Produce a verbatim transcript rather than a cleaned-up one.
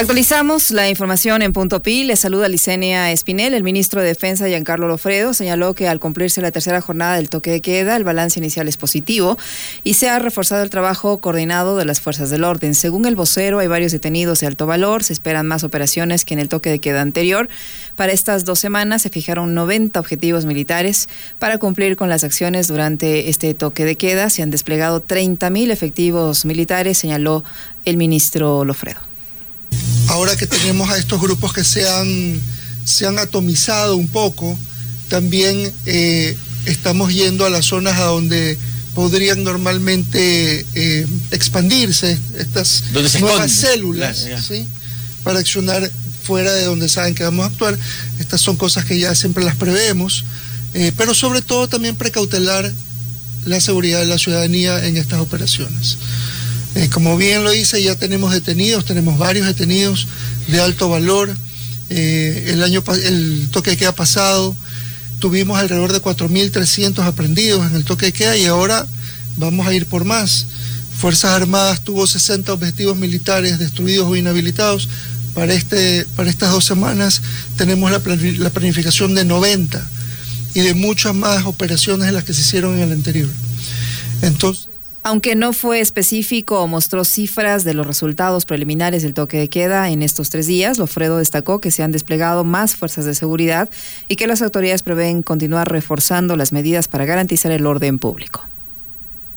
Actualizamos la información en Punto Pi. Le saluda Licenia Espinel. El ministro de Defensa, Giancarlo Lofredo, señaló que al cumplirse la tercera jornada del toque de queda, el balance inicial es positivo y se ha reforzado el trabajo coordinado de las fuerzas del orden. Según el vocero, hay varios detenidos de alto valor. Se esperan más operaciones que en el toque de queda anterior. Para estas dos semanas se fijaron noventa objetivos militares para cumplir con las acciones durante este toque de queda. Se han desplegado treinta mil efectivos militares, señaló el ministro Lofredo. Ahora que tenemos a estos grupos que se han, se han atomizado un poco, también eh, estamos yendo a las zonas a donde podrían normalmente eh, expandirse estas nuevas células, claro, ¿sí? Para accionar fuera de donde saben que vamos a actuar. Estas son cosas que ya siempre las prevemos, eh, pero sobre todo también precautelar la seguridad de la ciudadanía en estas operaciones. Eh, como bien lo dice, ya tenemos detenidos, tenemos varios detenidos de alto valor. Eh, el año el toque de queda pasado tuvimos alrededor de cuatro mil trescientos aprendidos en el toque de queda y ahora vamos a ir por más. Fuerzas Armadas tuvo sesenta objetivos militares destruidos o inhabilitados. Para, este, para estas dos semanas tenemos la, la planificación de noventa y de muchas más operaciones de las que se hicieron en el anterior. Entonces, aunque no fue específico o mostró cifras de los resultados preliminares del toque de queda en estos tres días, Lofredo destacó que se han desplegado más fuerzas de seguridad y que las autoridades prevén continuar reforzando las medidas para garantizar el orden público.